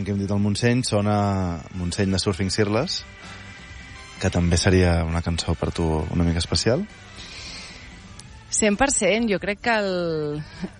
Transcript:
que hem dit el Montseny, sona Montseny de Surfing Sirles, que també seria una cançó per tu una mica especial. 100%. Jo crec que